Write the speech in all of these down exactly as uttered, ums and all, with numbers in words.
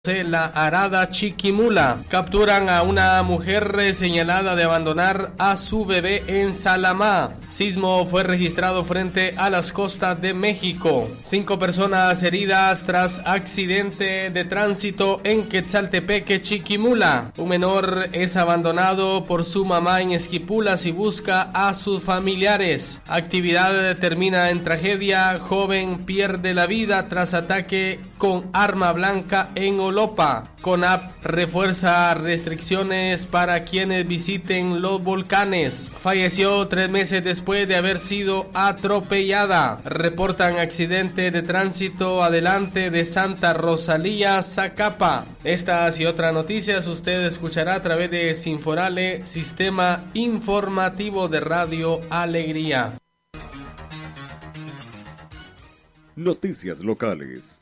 La Arada Chiquimula. Capturan a una mujer señalada de abandonar a su bebé en Salamá. Sismo fue registrado frente a las costas de México. Cinco personas heridas tras accidente de tránsito en Quetzaltepeque, Chiquimula. Un menor es abandonado por su mamá en Esquipulas y busca a sus familiares. Actividad termina en tragedia. Joven pierde la vida tras ataque con arma blanca en Olopa. CONAP refuerza restricciones para quienes visiten los volcanes. Falleció tres meses después de haber sido atropellada. Reportan accidente de tránsito adelante de Santa Rosalía, Zacapa. Estas y otras noticias usted escuchará a través de Sinforale, Sistema Informativo de Radio Alegría. Noticias locales.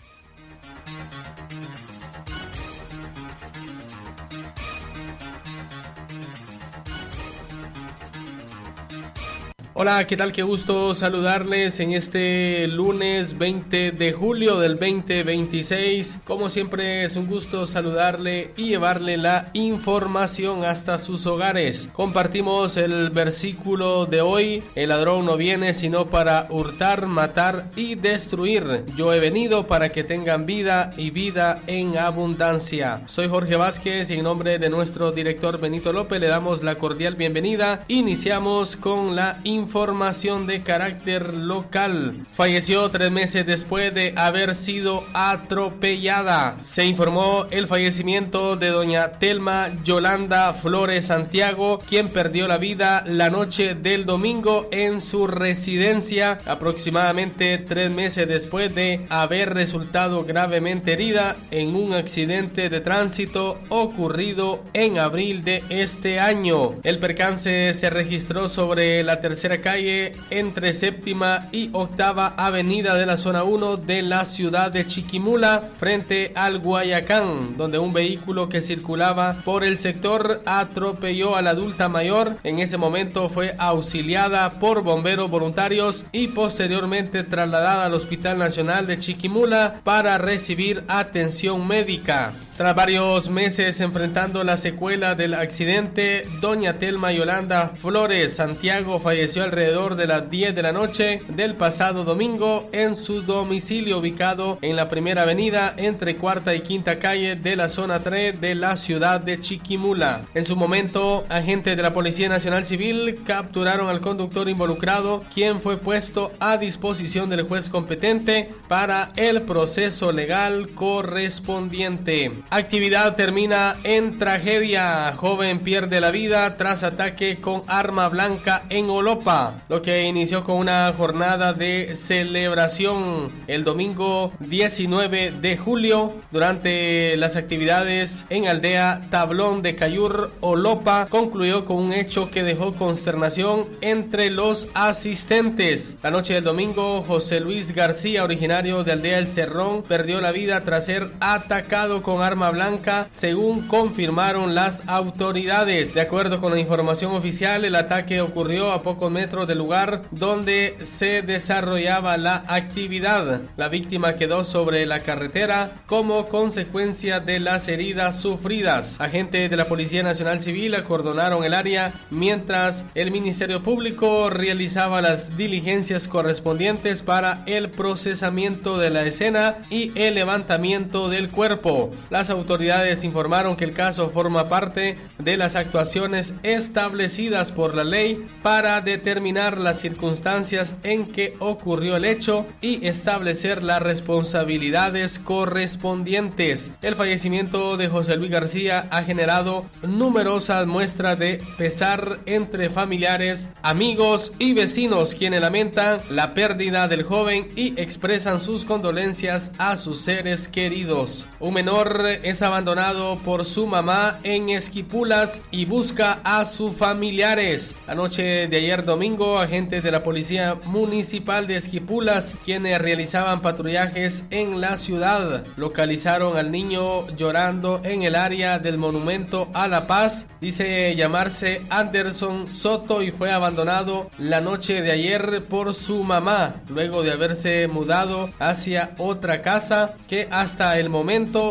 Hola, ¿qué tal? Qué gusto saludarles en este lunes veinte de julio del veinte veintiséis. Como siempre es un gusto saludarle y llevarle la información hasta sus hogares. Compartimos el versículo de hoy: el ladrón no viene sino para hurtar, matar y destruir. Yo he venido para que tengan vida y vida en abundancia. Soy Jorge Vázquez y en nombre de nuestro director Benito López le damos la cordial bienvenida. Iniciamos con la información. Información de carácter local. Falleció tres meses después de haber sido atropellada. Se informó el fallecimiento de doña Telma Yolanda Flores Santiago, quien perdió la vida la noche del domingo en su residencia, aproximadamente tres meses después de haber resultado gravemente herida en un accidente de tránsito ocurrido en abril de este año. El percance se registró sobre la tercera calle entre séptima y octava avenida de la zona uno de la ciudad de Chiquimula, frente al Guayacán, donde un vehículo que circulaba por el sector atropelló a la adulta mayor. En ese momento fue auxiliada por bomberos voluntarios y posteriormente trasladada al Hospital Nacional de Chiquimula para recibir atención médica. Tras varios meses enfrentando la secuela del accidente, doña Telma Yolanda Flores Santiago falleció alrededor de las diez de la noche del pasado domingo en su domicilio ubicado en la primera avenida entre cuarta y quinta calle de la zona tres de la ciudad de Chiquimula. En su momento, agentes de la Policía Nacional Civil capturaron al conductor involucrado, quien fue puesto a disposición del juez competente para el proceso legal correspondiente. Actividad termina en tragedia. Joven pierde la vida tras ataque con arma blanca en Olopa. Lo que inició con una jornada de celebración el domingo diecinueve de julio. Durante las actividades en aldea Tablón de Cayur, Olopa, concluyó con un hecho que dejó consternación entre los asistentes. La noche del domingo, José Luis García, originario de aldea El Cerrón, perdió la vida tras ser atacado con arma blanca, según confirmaron las autoridades. De acuerdo con la información oficial, el ataque ocurrió a pocos metros del lugar donde se desarrollaba la actividad. La víctima quedó sobre la carretera como consecuencia de las heridas sufridas. Agentes de la Policía Nacional Civil acordonaron el área mientras el Ministerio Público realizaba las diligencias correspondientes para el procesamiento de la escena y el levantamiento del cuerpo. Las autoridades informaron que el caso forma parte de las actuaciones establecidas por la ley para determinar las circunstancias en que ocurrió el hecho y establecer las responsabilidades correspondientes. El fallecimiento de José Luis García ha generado numerosas muestras de pesar entre familiares, amigos y vecinos, quienes lamentan la pérdida del joven y expresan sus condolencias a sus seres queridos. Un menor es abandonado por su mamá en Esquipulas y busca a sus familiares. La noche de ayer domingo, agentes de la Policía Municipal de Esquipulas, quienes realizaban patrullajes en la ciudad, localizaron al niño llorando en el área del Monumento a la Paz. Dice llamarse Anderson Soto y fue abandonado la noche de ayer por su mamá, luego de haberse mudado hacia otra casa que hasta el momento desconoce.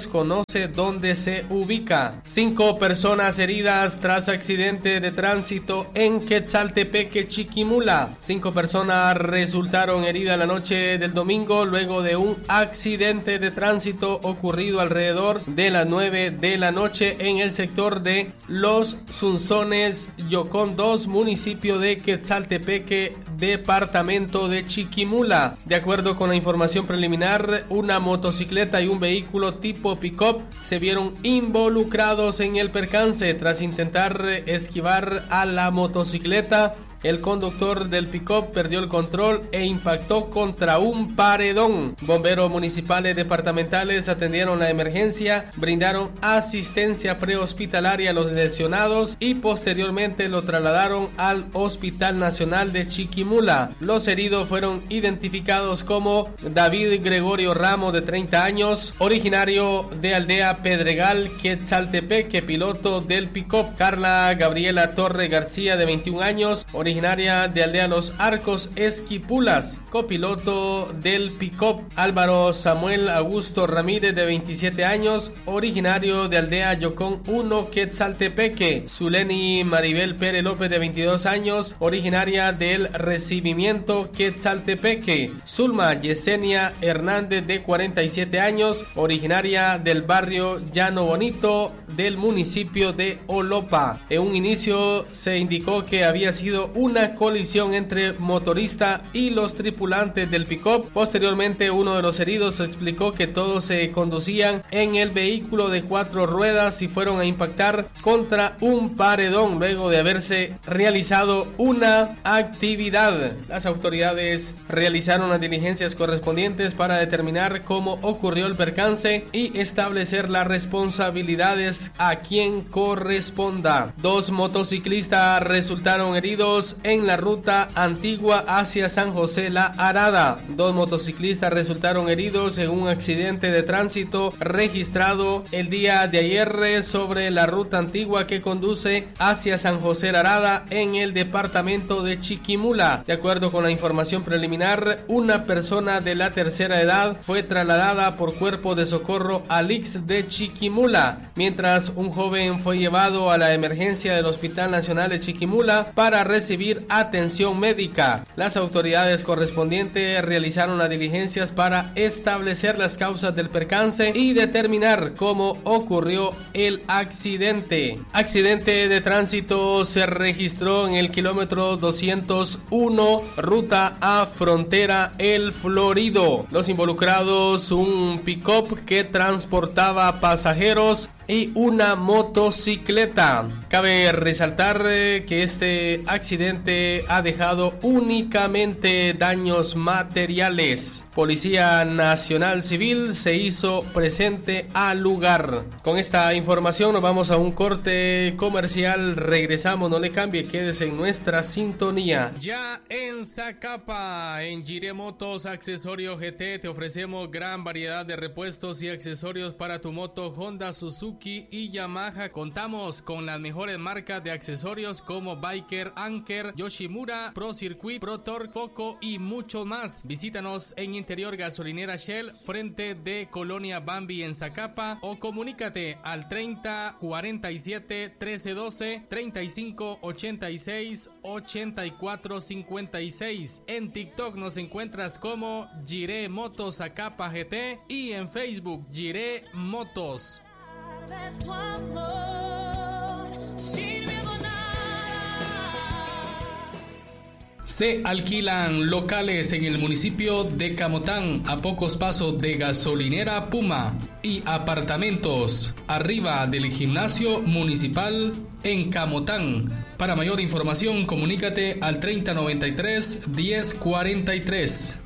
desconoce dónde se ubica. Cinco personas heridas tras accidente de tránsito en Quetzaltepeque, Chiquimula. Cinco personas resultaron heridas la noche del domingo luego de un accidente de tránsito ocurrido alrededor de las nueve de la noche en el sector de Los Sunzones, Yocón dos, municipio de Quetzaltepeque, departamento de Chiquimula. De acuerdo con la información preliminar, una motocicleta y un vehículo tipo pick-up se vieron involucrados en el percance. Tras intentar esquivar a la motocicleta, el conductor del pick-up perdió el control e impactó contra un paredón. Bomberos municipales departamentales atendieron la emergencia, brindaron asistencia prehospitalaria a los lesionados y posteriormente lo trasladaron al Hospital Nacional de Chiquimula. Los heridos fueron identificados como David Gregorio Ramos, de treinta años, originario de Aldea Pedregal, Quetzaltepeque, piloto del pick-up; Carla Gabriela Torre García, de veintiún años, originaria de Aldea Los Arcos, Esquipulas, copiloto del pick-up; Álvaro Samuel Augusto Ramírez, de veintisiete años, originario de Aldea Yocón uno, Quetzaltepeque; Zuleni Maribel Pérez López, de veintidós años, originaria del Recibimiento, Quetzaltepeque; Zulma Yesenia Hernández, de cuarenta y siete años, originaria del barrio Llano Bonito del municipio de Olopa. En un inicio se indicó que había sido una colisión entre motorista y los tripulantes del pick-up. Posteriormente, uno de los heridos explicó que todos se conducían en el vehículo de cuatro ruedas y fueron a impactar contra un paredón luego de haberse realizado una actividad. Las autoridades realizaron las diligencias correspondientes para determinar cómo ocurrió el percance y establecer las responsabilidades a quien corresponda. Dos motociclistas resultaron heridos en la ruta antigua hacia San José La Arada. Dos motociclistas resultaron heridos en un accidente de tránsito registrado el día de ayer sobre la ruta antigua que conduce hacia San José La Arada en el departamento de Chiquimula. De acuerdo con la información preliminar, una persona de la tercera edad fue trasladada por cuerpo de socorro al I X S de Chiquimula, mientras un joven fue llevado a la emergencia del Hospital Nacional de Chiquimula para recibir atención médica. Las autoridades correspondientes realizaron las diligencias para establecer las causas del percance y determinar cómo ocurrió el accidente. Accidente de tránsito se registró en el kilómetro doscientos uno, ruta a Frontera El Florido. Los involucrados, un pick-up que transportaba pasajeros y una motocicleta. Cabe resaltar eh, que este accidente ha dejado únicamente daños materiales. Policía Nacional Civil se hizo presente al lugar. Con esta información nos vamos a un corte comercial. Regresamos, no le cambie, quédese en nuestra sintonía. Ya en Zacapa, en Jiré Motos Accesorios G T, te ofrecemos gran variedad de repuestos y accesorios para tu moto Honda, Suzuki y Yamaha. Contamos con las mejores marcas de accesorios como Biker, Anker, Yoshimura, Pro Circuit, Pro Torque, Foco y mucho más. Visítanos en Interior Gasolinera Shell, frente de Colonia Bambi en Zacapa, o comunícate al treinta cuarenta y siete trece doce, treinta y cinco ochenta y seis ochenta y cuatro cincuenta y seis. En TikTok nos encuentras como Jiré Motos Zacapa G T y en Facebook Jiré Motos. De tu amor, sin miedo a nada. Se alquilan locales en el municipio de Camotán, a pocos pasos de Gasolinera Puma, y apartamentos arriba del gimnasio municipal en Camotán. Para mayor información, comunícate al treinta noventa y tres diez cuarenta y tres.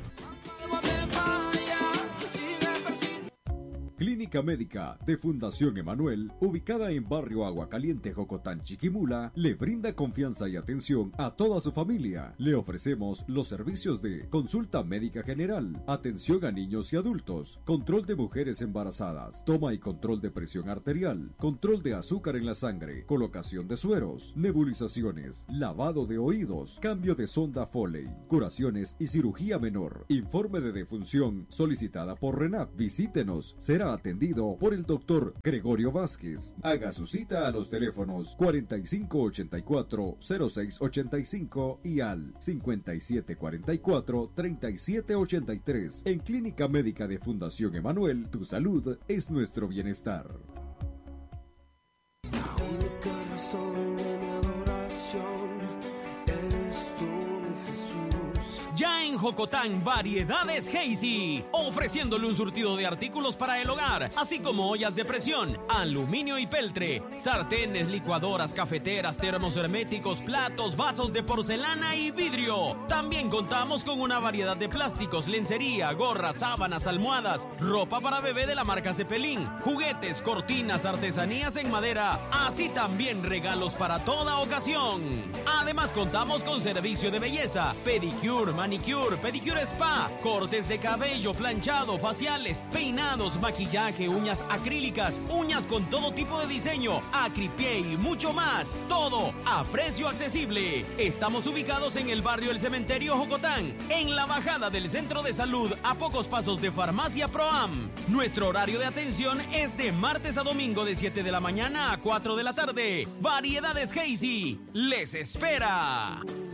Clínica Médica de Fundación Emanuel, ubicada en Barrio Agua Caliente, Jocotán, Chiquimula, le brinda confianza y atención a toda su familia. Le ofrecemos los servicios de consulta médica general, atención a niños y adultos, control de mujeres embarazadas, toma y control de presión arterial, control de azúcar en la sangre, colocación de sueros, nebulizaciones, lavado de oídos, cambio de sonda Foley, curaciones y cirugía menor. Informe de defunción solicitada por RENAP. Visítenos, será atendido atendido por el doctor Gregorio Vázquez. Haga su cita a los teléfonos cuarenta y cinco ochenta y cuatro cero seis ochenta y cinco y al cincuenta y siete cuarenta y cuatro treinta y siete ochenta y tres. En Clínica Médica de Fundación Emanuel, tu salud es nuestro bienestar. Ya en Jocotán, Variedades Hazy, ofreciéndole un surtido de artículos para el hogar, así como ollas de presión, aluminio y peltre, sartenes, licuadoras, cafeteras, termos herméticos, platos, vasos de porcelana y vidrio. También contamos con una variedad de plásticos, lencería, gorras, sábanas, almohadas, ropa para bebé de la marca Cepelín, juguetes, cortinas, artesanías en madera, así también regalos para toda ocasión. Además contamos con servicio de belleza, pedicure, manicure, pedicure spa, cortes de cabello, planchado, faciales, peinados, maquillaje, uñas acrílicas, uñas con todo tipo de diseño, acripié y mucho más. Todo a precio accesible. Estamos ubicados en el barrio El Cementerio Jocotán, en la bajada del Centro de Salud, a pocos pasos de Farmacia Proam. Nuestro horario de atención es de martes a domingo de siete de la mañana a cuatro de la tarde. Variedades Hazy les espera.